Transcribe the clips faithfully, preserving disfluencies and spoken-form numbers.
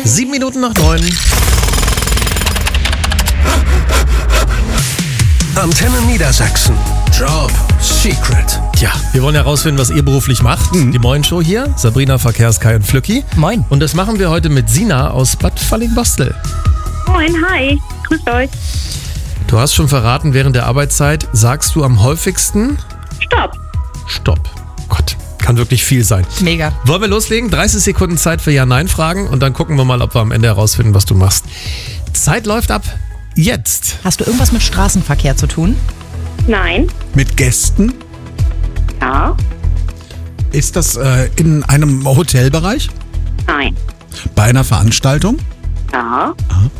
Sieben Minuten nach neun. Antenne Niedersachsen. Job Secret. Tja, wir wollen herausfinden, was ihr beruflich macht. Mhm. Die Moin Show hier, Sabrina, Verkehrs, Kai und Flücki. Moin. Und das machen wir heute mit Sina aus Bad Fallingbostel. Moin, hi. Grüßt euch. Du hast schon verraten, während der Arbeitszeit sagst du am häufigsten Stopp. Stopp. Gott, kann wirklich viel sein. Mega. Wollen wir loslegen? dreißig Sekunden Zeit für Ja-Nein-Fragen und dann gucken wir mal, ob wir am Ende herausfinden, was du machst. Zeit läuft ab. Jetzt. Hast du irgendwas mit Straßenverkehr zu tun? Nein. Mit Gästen? Ja. Ist das äh, in einem Hotelbereich? Nein. Bei einer Veranstaltung? Ja.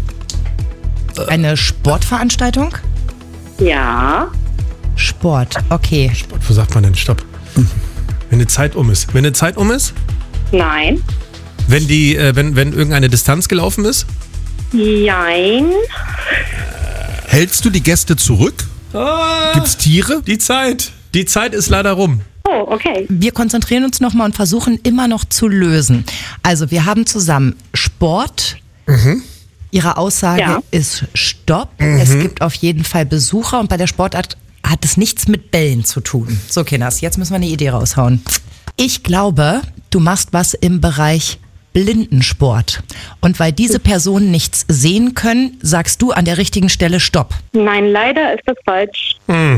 Eine Sportveranstaltung? Ja. Sport, okay. Wo sagt man denn Stopp? Wenn die Zeit um ist. Wenn die Zeit um ist? Nein. Wenn die, äh, wenn, wenn irgendeine Distanz gelaufen ist? Jein. Hältst du die Gäste zurück? Ah, Gibt's Tiere? die Zeit. Die Zeit ist leider rum. Oh, okay. Wir konzentrieren uns nochmal und versuchen immer noch zu lösen. Also wir haben zusammen Sport. Ihre Aussage Ja. ist Stopp. Es gibt auf jeden Fall Besucher und bei der Sportart hat es nichts mit Bällen zu tun. So, Kinders, jetzt müssen wir eine Idee raushauen. Ich glaube, du machst was im Bereich Blindensport. Und weil diese Personen nichts sehen können, sagst du an der richtigen Stelle Stopp. Nein, leider ist das falsch.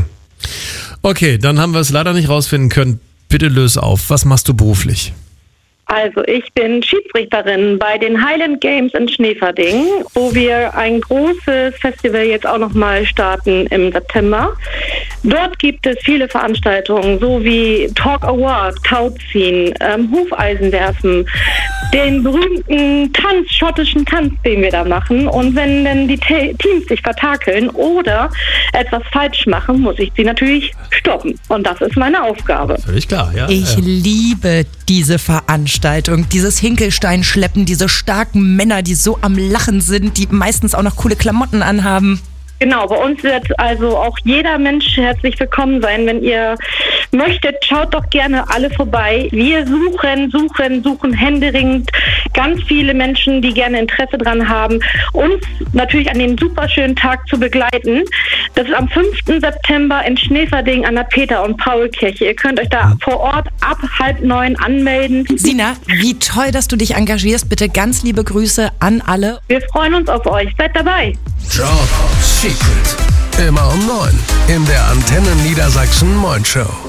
Okay, dann haben wir es leider nicht rausfinden können. Bitte löse auf. Was machst du beruflich? Also ich bin Schiedsrichterin bei den Highland Games in Schneverding, wo wir ein großes Festival jetzt auch nochmal starten im September. Dort gibt es viele Veranstaltungen, so wie Talk Award, Tauziehen, ähm, Hufeisenwerfen, den berühmten Tanz, schottischen Tanz, den wir da machen. Und wenn dann die Te- Teams sich vertakeln oder etwas falsch machen, muss ich sie natürlich stoppen. Und das ist meine Aufgabe. Völlig klar, ja. Ich ja. liebe diese Veranstaltung, dieses Hinkelsteinschleppen, diese starken Männer, die so am Lachen sind, die meistens auch noch coole Klamotten anhaben. Genau, bei uns wird also auch jeder Mensch herzlich willkommen sein. Wenn ihr möchtet, schaut doch gerne alle vorbei. Wir suchen, suchen, suchen händeringend ganz viele Menschen, die gerne Interesse dran haben, uns natürlich an dem superschönen Tag zu begleiten. Das ist am fünften September in Schneverding an der Peter- und Paul-Kirche. Ihr könnt euch da vor Ort ab halb neun anmelden. Sina, wie toll, dass du dich engagierst. Bitte ganz liebe Grüße an alle. Wir freuen uns auf euch. Seid dabei. Job Secret. Immer um neun in der Antenne Niedersachsen Moin Show.